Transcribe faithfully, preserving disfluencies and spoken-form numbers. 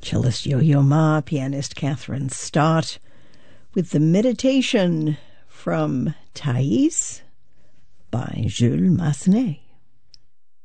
Cellist Yo-Yo Ma, pianist Catherine Stott, with the Meditation from Thais by Jules Massenet.